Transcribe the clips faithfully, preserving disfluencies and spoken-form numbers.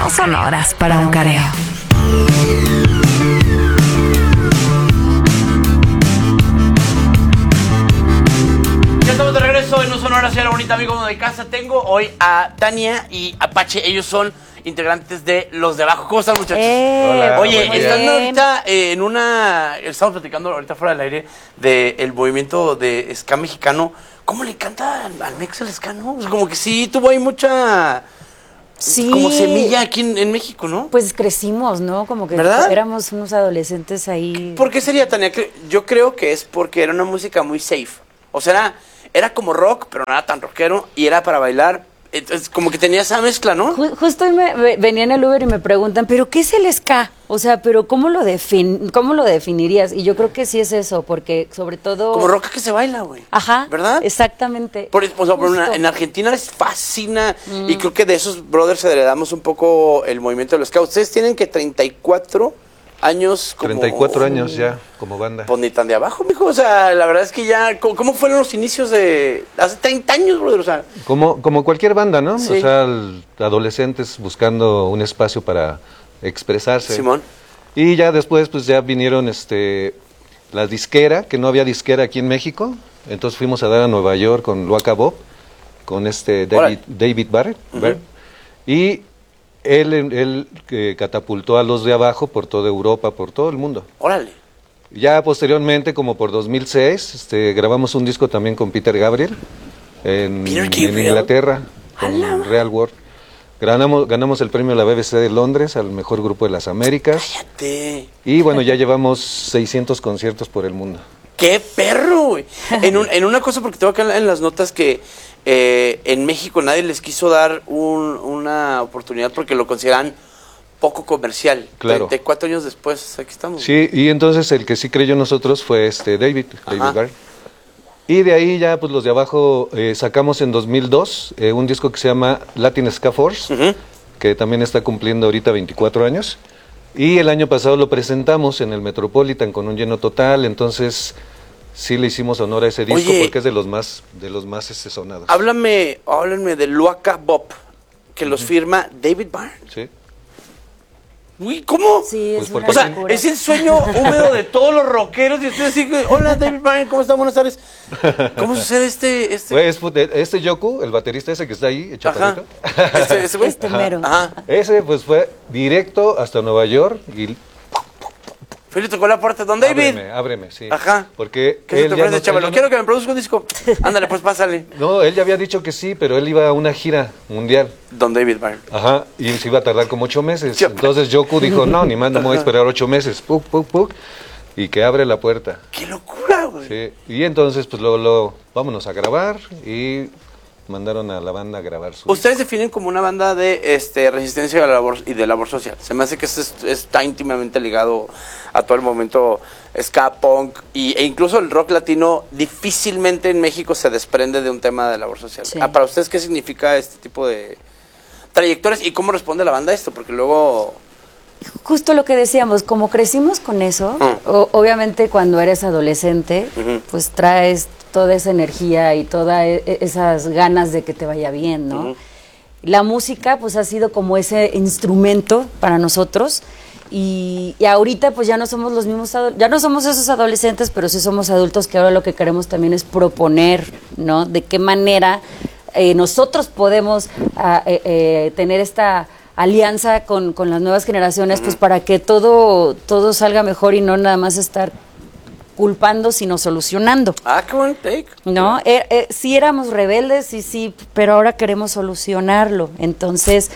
No son horas para un careo. Ya estamos de regreso en No Son Horas, soy la bonita amigo de casa. Tengo hoy a Tania y Apache. Ellos son integrantes de Los de Abajo. ¿Cómo están, muchachos? Eh, Hola, Oye, buen día. están ahorita eh, en una... Estamos platicando ahorita fuera del aire del movimiento de ska mexicano. ¿Cómo le encanta al, al mex el ska, no? Pues como que sí, tuvo ahí mucha... Sí. Como semilla aquí en, en México, ¿no? Pues crecimos, ¿no? Como que ¿verdad? éramos unos adolescentes ahí. ¿Por qué sería, Tania? Yo creo que es porque era una música muy safe. O sea, era, era como rock, pero no era tan rockero. Y era para bailar. Entonces, como que tenía esa mezcla, ¿no? Ju- Justo hoy me, ve- venía en el Uber y me preguntan, ¿pero qué es el ska? O sea, ¿pero cómo lo, defin cómo lo definirías? Y yo creo que sí es eso, porque sobre todo... Como rock que se baila, güey. Ajá. ¿Verdad? Exactamente. Por, o sea, por una- Justo. en Argentina les fascina. Y creo que de esos brothers heredamos un poco el movimiento de los ska. Ustedes tienen que treinta y cuatro años como... treinta y cuatro años ya como banda. Pues ni tan de abajo, mijo. O sea, la verdad es que ya... ¿Cómo, cómo fueron los inicios de...? Hace treinta años, brother. O sea... Como, como cualquier banda, ¿no? Sí. O sea, el- adolescentes buscando un espacio para expresarse. Simón. Y ya después, pues ya vinieron este, la disquera, que no había disquera aquí en México. Entonces fuimos a dar a Nueva York con Luaca Bob, con este David, Órale. David Barrett. Ujú. Barrett. Y él, él eh, catapultó a Los de Abajo por toda Europa, por todo el mundo. Órale. Ya posteriormente, como por dos mil seis, este, grabamos un disco también con Peter Gabriel en, Peter en Gabriel. Inglaterra, ¡A la con Real World. Ganamos, ganamos el premio de la B B C de Londres al mejor grupo de las Américas. Cállate. Y bueno, ya llevamos seiscientos conciertos por el mundo. ¡Qué perro, güey! En, un- en una cosa, porque tengo acá en las notas que eh, en México nadie les quiso dar un- una oportunidad porque lo consideran poco comercial. Claro. treinta y cuatro años después, aquí estamos. Sí, y entonces el que sí creyó en nosotros fue este David, David Ajá. Barrett. Y de ahí ya, pues los de abajo, eh, sacamos en dos mil dos eh, un disco que se llama Latin Ska Force, Ujú. que también está cumpliendo ahorita veinticuatro años. Y el año pasado lo presentamos en el Metropolitan con un lleno total, entonces sí le hicimos honor a ese disco Oye. porque es de los más de los más este, sonados. Háblame, háblenme de Luaca Bob, que los firma David Byrne. Sí. Uy, ¿cómo? Sí, Pues es porque una O sea, locura. es el sueño húmedo de todos los rockeros y ustedes así, que, hola David Byrne, ¿cómo está? Buenas tardes. ¿Cómo sucede este...? este? Pues, fue- este Yoku, el baterista ese que está ahí, el Ajá. chaparrito, Este, ese güey. Este mero. Ajá. ese pues fue directo hasta Nueva York y Fui y le tocó la puerta, don David. ábreme, ábreme, sí. Ajá. Porque ¿Qué se te ya ofrece, no- chaval? él ya no- Quiero que me produzca un disco. Ándale, pues pásale. No, él ya había dicho que sí, pero él iba a una gira mundial. Don David Byrne. Ajá, y se iba a tardar como ocho meses. Sí. Entonces Yoku dijo, no, ni más, no me voy a esperar ocho meses. Puc, puc, puc, y que abre la puerta. ¡Qué locura, güey! Sí. Y entonces, pues luego, luego, vámonos a grabar y mandaron a la banda a grabar su... Ustedes definen como una banda de este, resistencia y de labor, y de labor social. Se me hace que esto es- está íntimamente ligado a todo el momento ska, punk y, e incluso el rock latino difícilmente en México se desprende de un tema de labor social. Sí. Ah, para ustedes, ¿qué significa este tipo de trayectorias y cómo responde la banda a esto? Porque luego... Justo lo que decíamos, como crecimos con eso, Mm. o- obviamente cuando eres adolescente, Ujú. pues traes toda esa energía y todas esas ganas de que te vaya bien, ¿no? Ujú. La música pues ha sido como ese instrumento para nosotros y, y ahorita pues ya no somos los mismos, ado- ya no somos esos adolescentes, pero sí somos adultos que ahora lo que queremos también es proponer, ¿no? De qué manera eh, nosotros podemos ah, eh, eh, tener esta alianza con, con las nuevas generaciones, pues para que todo, todo salga mejor y no nada más estar culpando, sino solucionando. Ah, qué buen take. ¿No? Eh, eh, sí éramos rebeldes, sí, sí, pero ahora queremos solucionarlo. Entonces,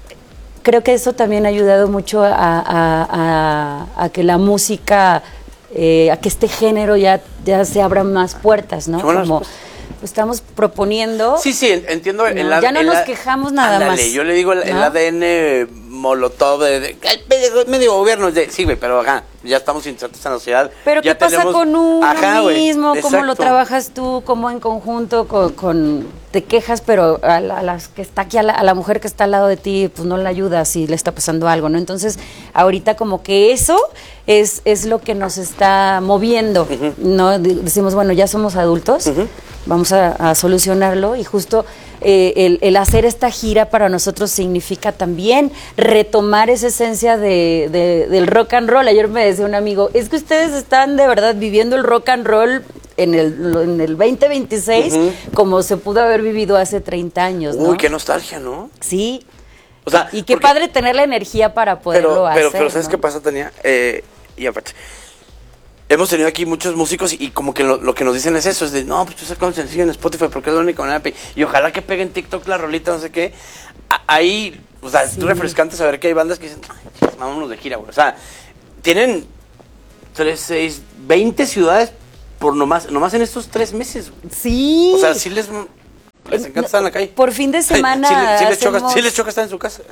creo que eso también ha ayudado mucho a, a- a- a que la música, eh, a que este género ya, ya se abran más puertas, ¿no? Qué buena Como respuesta. estamos proponiendo. Sí, sí, en- entiendo. el No, A- ya no el nos A- quejamos nada Ándale, más, yo le digo el, el ¿no? A D N molotov de, de- ay, medio, medio gobierno. De, sí, güey, pero ajá, ya estamos insertos en la sociedad. Pero ya ¿qué pasa tenemos- con uno Ajá, güey, mismo? ¿Cómo lo exacto. trabajas tú? ¿Cómo en conjunto con, con- te quejas, pero a la, a las que está aquí, a la, a la mujer que está al lado de ti, pues no la ayudas si le está pasando algo, ¿no? Entonces, ahorita como que eso es, es lo que nos está moviendo, ¿no? D- Decimos, bueno, ya somos adultos, vamos a, a solucionarlo y justo eh, el, el hacer esta gira para nosotros significa también retomar esa esencia de, de, del rock and roll. Ayer me decía un amigo, es que ustedes están de verdad viviendo el rock and roll en el, en el veinte veintiséis uh-huh. como se pudo haber vivido hace treinta años, ¿no? Uy, qué nostalgia, ¿no? Sí. O sea, y qué porque, padre tener la energía para poderlo pero, hacer. Pero, pero ¿sabes ¿no? qué pasa, Tania? Eh, y aparte, hemos tenido aquí muchos músicos y, y como que lo, lo que nos dicen es eso, es de, no, pues tú sacas un sencillo en Spotify porque es la única manera de pedir. Y ojalá que peguen TikTok la rolita, no sé qué. A, ahí, o sea, sí. es refrescante saber que hay bandas que dicen, ay, vámonos de gira, güey. O sea, tienen tres, seis, veinte ciudades por nomás, nomás en estos tres meses. Güey. Sí. O sea, sí les... Les encanta estar en la calle. Por fin de semana. Sí, sí, sí, les, hacemos... choca, sí les choca estar en su casa.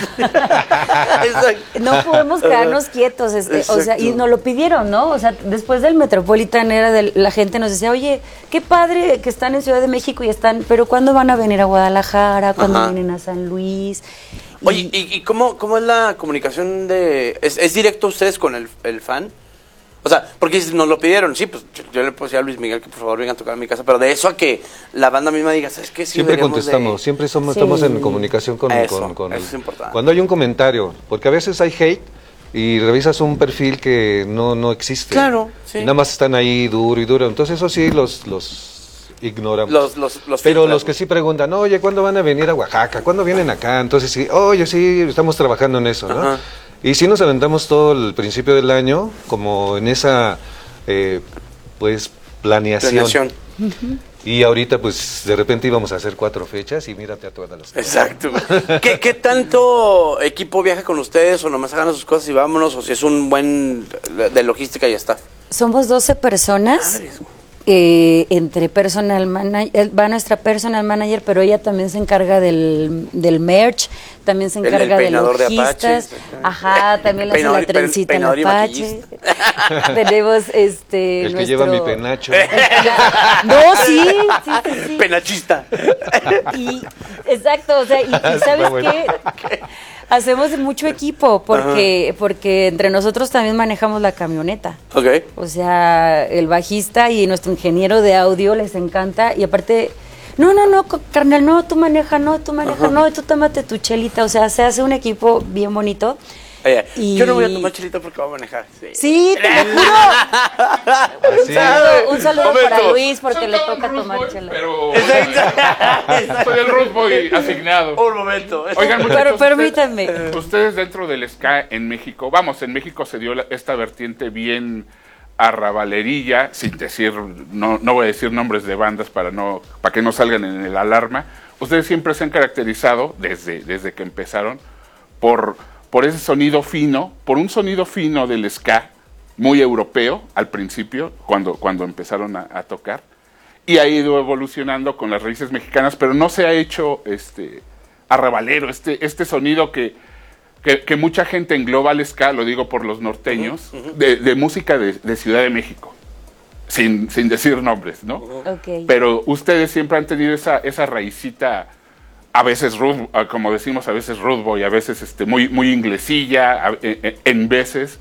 No podemos quedarnos quietos. Este, o sea, y nos lo pidieron, ¿no? O sea, después del Metropolitan era de, la gente nos decía, oye, qué padre que están en Ciudad de México y están, pero ¿cuándo van a venir a Guadalajara? ¿Cuándo Ajá. vienen a San Luis? Y... Oye, ¿y, y cómo, cómo es la comunicación de... ¿Es, es directo ustedes con el, el fan? O sea, porque nos lo pidieron, sí, pues yo, yo le puedo decir a Luis Miguel que por favor vengan a tocar a mi casa, pero de eso a que la banda misma diga, ¿sabes qué? Sí, siempre contestamos, de... siempre somos, sí. estamos en comunicación con, eso, con, con eso el, es importante. Cuando hay un comentario, porque a veces hay hate y revisas un perfil que no, no existe. Claro, sí. Y nada más están ahí duro y duro, entonces eso sí los... los ignoramos. Los, los, los Pero los que sí preguntan, oye, ¿cuándo van a venir a Oaxaca? ¿Cuándo vienen acá? Entonces sí, oye, sí, estamos trabajando en eso, ¿no? Ajá. Y sí nos aventamos todo el principio del año, como en esa, eh, pues, planeación. planeación. Uh-huh. Y ahorita, pues, de repente íbamos a hacer cuatro fechas y mírate a todas las... Exacto. ¿Qué, ¿Qué tanto equipo viaja con ustedes o nomás hagan sus cosas y vámonos? O si es un buen de logística y ya está. Somos doce personas. Madres, Eh, entre personal manager, va nuestra personal manager, pero ella también se encarga del, del merch, también se encarga el, el de logistas, de ajá, también le hace la trencita en Apache. Tenemos este el nuestro... que lleva mi penacho. No, sí, sí, sí, sí. Penachista. Y, exacto, o sea, y, y ¿sabes bueno. qué? Hacemos mucho equipo porque Ajá. porque entre nosotros también manejamos la camioneta. Okay. O sea, el bajista y nuestro ingeniero de audio les encanta y aparte, no, no, no, carnal, no, tú maneja, no, tú maneja, Ajá. no, tú tómate tu chelita. O sea, se hace un equipo bien bonito. Oye, y... Yo no voy a tomar chelita porque voy a manejar. Sí, sí te lo juro. Un saludo, un saludo para Luis porque le toca tomar chela. Pero soy el Ruth Boy asignado. Un momento. Oigan, muchachos, pero permítanme. Ustedes, ustedes dentro del ska en México, vamos, en México se dio la, esta vertiente bien arrabalerilla, sin decir, no, no voy a decir nombres de bandas para no para que no salgan en el alarma. Ustedes siempre se han caracterizado, desde, desde que empezaron, por... por ese sonido fino, por un sonido fino del ska, muy europeo al principio, cuando, cuando empezaron a, a tocar, y ha ido evolucionando con las raíces mexicanas, pero no se ha hecho este arrabalero, este, este sonido que, que, que mucha gente engloba al ska, lo digo por los norteños, uh-huh, uh-huh. De, de música de, de Ciudad de México, sin, sin decir nombres, ¿no? Uh-huh. Okay. Pero ustedes siempre han tenido esa, esa raicita... a veces rude, como decimos, a veces rude boy, a veces este muy muy inglesilla, a, en, en veces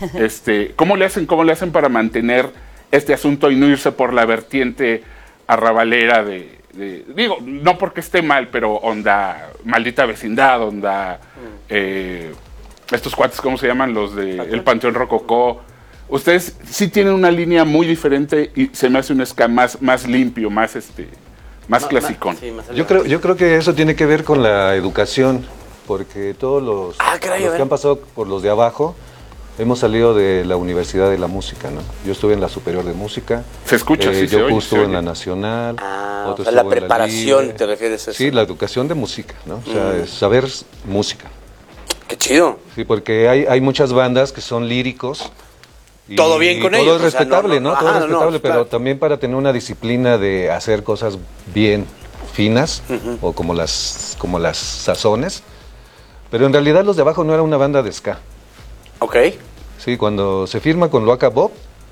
este ¿cómo le hacen cómo le hacen para mantener este asunto y no irse por la vertiente arrabalera de, de digo, no porque esté mal, pero onda Maldita Vecindad, onda mm. eh, estos cuates, ¿cómo se llaman? Los de El Panteón Rococó. Ustedes sí tienen una línea muy diferente y se me hace un ska más más limpio, más este Más clasicón. Sí, más yo creo, yo creo que eso tiene que ver con la educación, porque todos los, ah, caray, los que han pasado por los de abajo hemos salido de la Universidad de la Música, ¿no? Yo estuve en la Superior de Música. Se escucha, eh, sí, yo se estuve oye, en la Nacional. Ah, otro o sea, la preparación, la te refieres a eso. Sí, la educación de música, ¿no? O sea, mm. es saber música. Qué chido. Sí, porque hay, hay muchas bandas que son líricos. Y todo bien con todo ellos. Es respetable, o sea, no, no, ¿no? Todo ajá, es respetable, no, pero claro. también para tener una disciplina de hacer cosas bien finas, uh-huh. o como las como las sazones. Pero en realidad los de abajo no era una banda de ska. Ok. Sí, cuando se firma con Loaca Bob,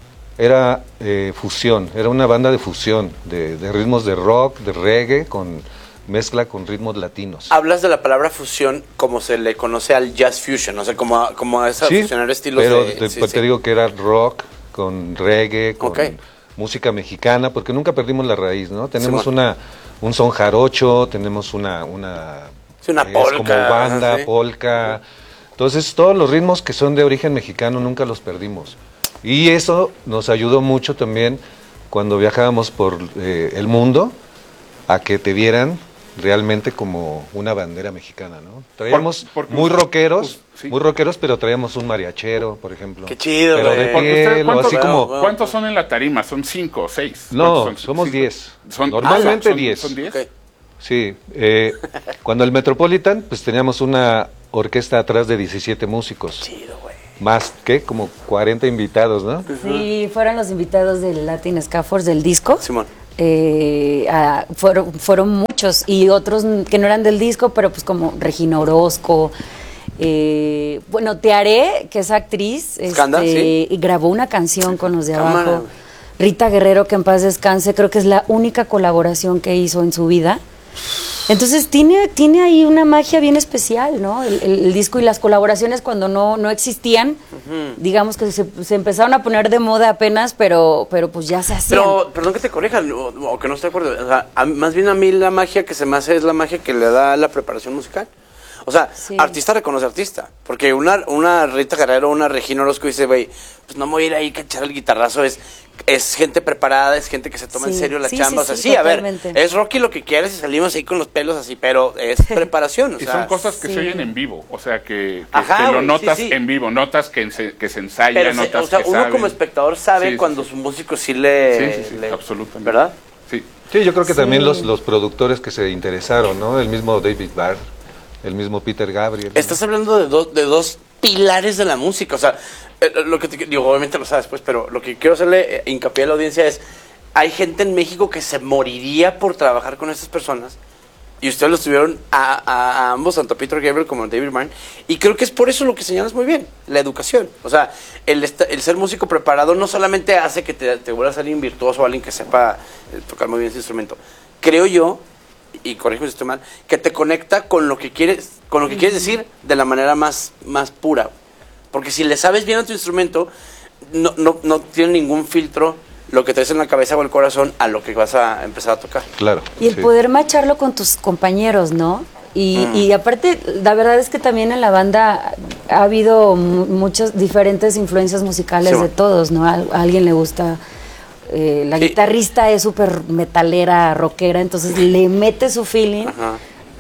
era eh, fusión, era una banda de fusión, de, de ritmos de rock, de reggae, con mezcla con ritmos latinos. Hablas de la palabra fusión como se le conoce al jazz fusion, o sea, como, como a esa sí, fusionar estilos pero de... te, sí, te sí. digo que era rock con reggae, con okay. música mexicana, porque nunca perdimos la raíz, ¿no? Tenemos Sí, una un son jarocho, tenemos una una, Sí, una es polka, como banda, sí. polka. Entonces, todos los ritmos que son de origen mexicano nunca los perdimos. Y eso nos ayudó mucho también cuando viajábamos por eh, el mundo a que te vieran realmente como una bandera mexicana, ¿no? Traíamos Por- porque muy usted- rockeros, us- sí. muy rockeros, pero traíamos un mariachero, por ejemplo. Qué chido, Pero de güey. Porque usted, piel, o ¿cuántos, así como... Wow. ¿Cuántos son en la tarima? ¿Son cinco o seis? No, ¿Cuántos son? somos Cinco. diez. Son- Normalmente ah, son- diez. ¿Son diez? Ok. Sí, eh, cuando el Metropolitan, pues teníamos una orquesta atrás de diecisiete músicos. Chido, güey. Más, ¿qué? Como cuarenta invitados, ¿no? Sí, fueron los invitados del Latin Ska Force del disco. Simón. Eh, ah, fueron, fueron muchos y otros que no eran del disco, pero pues como Regina Orozco. Eh, bueno, Tearé, que es actriz, Skanda, este, sí. y grabó una canción con los de Cámara, abajo. güey. Rita Guerrero, que en paz descanse, creo que es la única colaboración que hizo en su vida. Entonces tiene, tiene ahí una magia bien especial, ¿no? El, el- el disco y las colaboraciones cuando no, no existían, digamos que se, se empezaron a poner de moda apenas, pero, pero pues ya se hacían. Pero, perdón que te corrijan, o, o que no estoy de acuerdo. O sea, a- más bien a mí la magia que se me hace es la magia que le da la preparación musical. O sea, Sí. artista reconoce artista. Porque una, una Rita Guerrero, una Regina Orozco dice, güey, pues no me voy a ir ahí a echar el guitarrazo. Es, es gente preparada, es gente que se toma en Sí, serio la sí, chamba. sí, o sea, sí, sí, a ver, totalmente. es Rocky lo que quieres y salimos ahí con los pelos así, pero es preparación. O Y sea, son cosas que sí. se oyen en vivo, o sea, que, que, Ajá, que lo güey, notas sí, sí. en vivo, notas que se, que se ensaya, pero se- notas o sea, que uno saben. como espectador sabe Sí, sí, cuando sí. su músico sí le... Sí, sí, sí, le- absolutamente. ¿Verdad? Sí. Sí, yo creo que Sí. también los, los productores que se interesaron, ¿no? El mismo David Barr, el mismo Peter Gabriel. ¿no? Estás hablando de dos, de dos pilares de la música. O sea, eh, lo que te, digo, obviamente lo sabes, pues, pero lo que quiero hacerle eh, hincapié a la audiencia es: hay gente en México que se moriría por trabajar con estas personas. Y ustedes los tuvieron a, a- a ambos, tanto a Peter Gabriel como a David Byrne. Y creo que es por eso lo que señalas muy bien: la educación. O sea, el, esta- el ser músico preparado no solamente hace que te, te vuelvas alguien virtuoso o alguien que sepa eh, tocar muy bien ese instrumento. Creo yo, y corrígeme si estoy mal, que te conecta con lo que quieres, con lo que quieres decir de la manera más, más pura. Porque si le sabes bien a tu instrumento, no, no, no tiene ningún filtro lo que traes en la cabeza o el corazón a lo que vas a empezar a tocar. Claro. Y el sí. poder macharlo con tus compañeros, ¿no? Y, y aparte, la verdad es que también en la banda ha habido mu- muchas diferentes influencias musicales Sí, de bueno. todos, ¿no? A, a alguien le gusta, eh, la Sí. guitarrista es súper metalera, rockera, entonces le mete su feeling Ajá.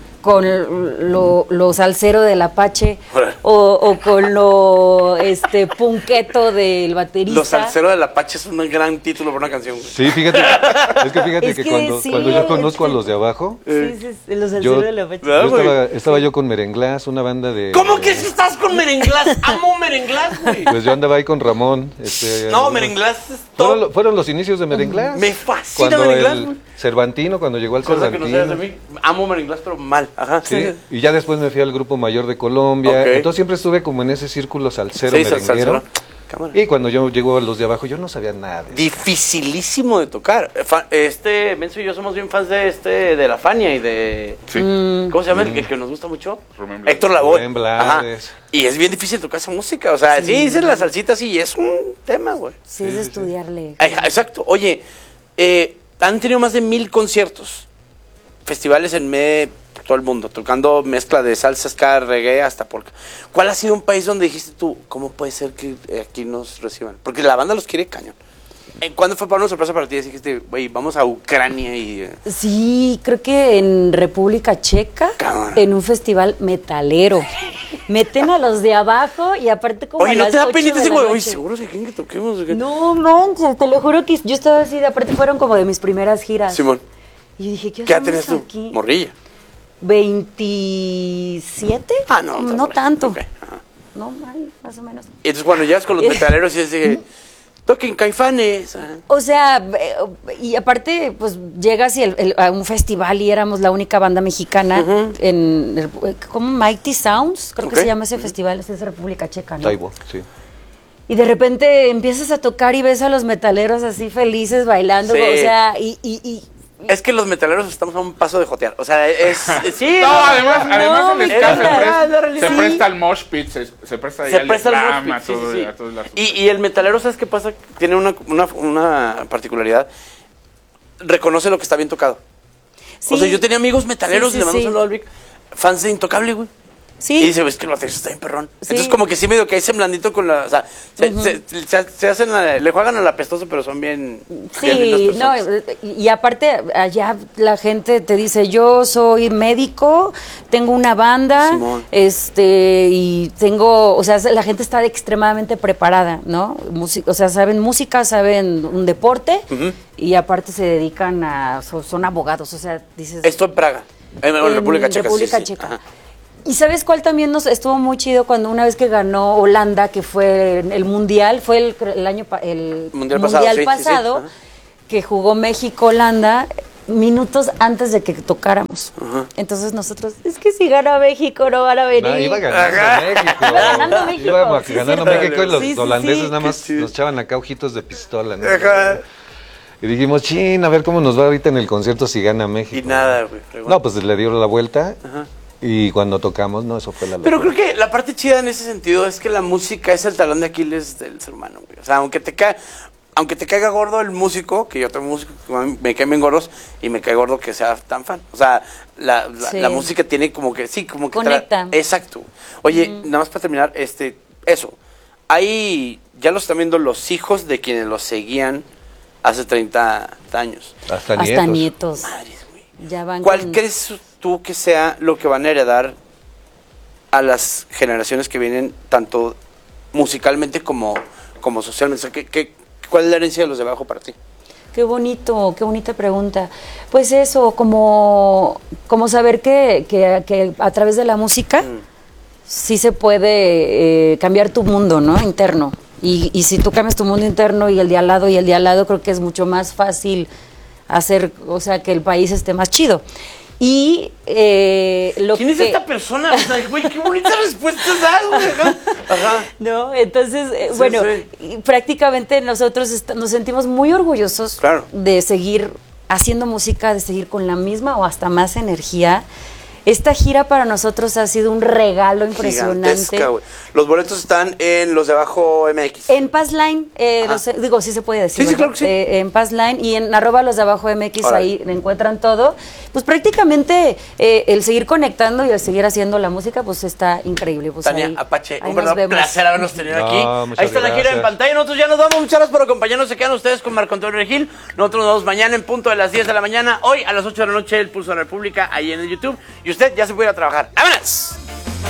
con lo, lo salsero del Apache Órale. o, o con lo este punqueto del baterista. Los Salceros del Apache es un gran título para una canción. güey. Sí, fíjate, es que fíjate Es que, que cuando, sí, cuando yo conozco a sí. los de abajo, Sí, sí, sí, los yo, salseros del Apache. ¿verdad, yo güey? estaba, estaba yo con Merenglás, una banda de... ¿Cómo que de- si estás con Merenglás? Amo Merenglás, güey. Pues yo andaba ahí con Ramón. Este, No, algunos- Merenglás es Fueron, top. lo- fueron los inicios de Merenglás. Me fascina Cuando Merenglás, el güey. Cervantino, cuando llegó al Cosa que no Cervantino. sabes de mí. Amo Merenglás, pero mal. Ajá. Sí, y ya después me fui al Grupo Mayor de Colombia. Ok. Entonces siempre estuve como en ese círculo salsero, Sí, sal- merenguero. salsero. Cámara. Y cuando yo llego a los de abajo, yo no sabía nada de eso. Dificilísimo de tocar. Fa- Este, Menzo y yo somos bien fans de este, de la Fania y de... Sí. ¿Cómo se llama el que, que nos gusta mucho? Rubén Blades. Héctor Lavoe. Rubén Blades. Ajá. Y es bien difícil tocar esa música. O sea, sí, dices la salsita sí, es un tema, güey. Sí, es de estudiarle. Ay, exacto. Oye, eh, han tenido más de mil conciertos, festivales en me, todo el mundo, tocando mezcla de salsa, ska, reggae, hasta polka. ¿Cuál ha sido un país donde dijiste tú, cómo puede ser que eh, aquí nos reciban? Porque la banda los quiere cañón. Eh, ¿Cuándo fue para una sorpresa para ti? Dijiste, güey, vamos a Ucrania y... eh, Sí, creo que en República Checa, Cámara. en un festival metalero. Meten a los de abajo y aparte como Oye, a ¿no las te da ocho penita de ese la güey? Oye, noche. ¿seguro que quieren que toquemos? No manches, te lo juro que yo estaba así, de aparte fueron como de mis primeras giras. Simón, Y yo dije, ¿qué, ¿qué edad hacemos tenías tú? aquí? Morrilla. veintisiete. Ah, no. No está tanto. ok, ajá. No, mal, más o menos. Y entonces cuando llegas con los metaleros y es de, toquen Caifanes. ajá. O sea, eh, y aparte, pues llegas y el- el- a un festival y éramos la única banda mexicana en, el- ¿cómo? Mighty Sounds, creo Ok. que se llama ese festival, es de República Checa, ¿no? Taibo, sí. Y de repente empiezas a tocar y ves a los metaleros así felices bailando, Sí. o sea, y, y, y Es que los metaleros estamos a un paso de jotear. O sea, es. Sí. No, además, además me el ska se encanta. presta, La realidad. se presta al mosh pit, se, se presta ahí Se al presta al slam, mosh a pit, sí, todo, sí, sí. a todo el asunto. Y, y el metalero, ¿sabes qué pasa? Tiene una, una, una particularidad. Reconoce lo que está bien tocado. Sí. O sea, yo tenía amigos metaleros, Sí, sí, le mandamos sí. un saludo al Vic, fans de Intocable, güey. Sí. Y dice, ves que el baterista está bien perrón. Sí. Entonces, como que sí medio que hay semblandito con la. O sea, se, Ujú. se, se, se hacen. la- le juegan al apestoso, pero son bien. bien Sí, lindas no, personas. y y aparte allá la gente te dice, yo soy médico, tengo una banda, Simón. este, y tengo, o sea, la gente está extremadamente preparada, ¿no? Musi- o sea, saben música, saben un deporte, Ujú. y aparte se dedican a, so- son abogados, o sea, dices... Esto en Praga. En, en República Checa. sí, República sí. Checa. Ajá. ¿Y sabes cuál también nos estuvo muy chido cuando una vez que ganó Holanda, que fue el mundial, fue el, el año pa- el Mundial pasado, sí, sí, sí. pasado, Ajá. que jugó México-Holanda minutos antes de que tocáramos. Ajá. Entonces nosotros, es que si gana México no van a venir. No, iba ganando Ajá. México. Iba ganando México, Iba sí, ganando sí. México y los Sí, sí, holandeses sí. nada más Qué chido. nos echaban acá ojitos de pistola. ¿no? Ajá. Y dijimos, chin, a ver cómo nos va ahorita en el concierto si gana México. Y nada, güey. fregón. No, pues le dio la vuelta Ajá. y cuando tocamos, no, eso fue la Pero locura. creo que la parte chida en ese sentido es que la música es el talón de Aquiles del ser humano, güey. O sea, aunque te ca aunque te caiga gordo el músico, que yo tengo músico que a mí me caen bien gordos y me cae gordo que sea tan fan. O sea, la, la, Sí. la música tiene como que, sí, como que... tra- Conecta. Exacto. Oye, nada más para terminar, este, eso. Ahí ya lo están viendo los hijos de quienes los seguían hace treinta años. Hasta, Hasta nietos. nietos. Madres, güey. Ya van ¿Cuál con- crees tú que sea lo que van a heredar a las generaciones que vienen, tanto musicalmente como, como socialmente? O sea, ¿qué, qué, ¿cuál es la herencia de los de abajo para ti? Qué bonito, qué bonita pregunta. Pues eso, como, como saber que, que, que a través de la música sí se puede eh, cambiar tu mundo, ¿no? Interno. Y, y si tú cambias tu mundo interno y el de al lado y el de al lado, creo que es mucho más fácil hacer, o sea, que el país esté más chido. Y eh, lo ¿Quién es que... esta persona? O sea, güey, qué bonitas respuestas das, güey. Ajá. Ajá. ¿No? Entonces, eh, Sí, bueno, sí. y prácticamente nosotros est- nos sentimos muy orgullosos Claro. de seguir haciendo música, de seguir con la misma o hasta más energía. Esta gira para nosotros ha sido un regalo impresionante. Gigantesca, güey. Los boletos están en los de abajo M X. En Passline, eh, Ajá. no sé, digo, sí se puede decir. Sí, sí, ¿verdad? claro que sí. Eh, en Passline y en arroba los de abajo M X, Órale. ahí encuentran todo. Pues prácticamente eh, el seguir conectando y el seguir haciendo la música, pues está increíble. Pues Tania ahí- Apache, ahí un nos verdadero vemos. placer habernos tenido No, aquí. muchas Ahí está la gira en gracias. pantalla. Nosotros ya nos vamos. Muchas gracias por acompañarnos. Se quedan ustedes con Marco Antonio Regil. Nosotros nos vemos mañana en punto de las diez de la mañana. Hoy a las ocho de la noche, el Pulso de la República, ahí en el YouTube. Y usted ya se puede ir a trabajar. ¡Vámonos!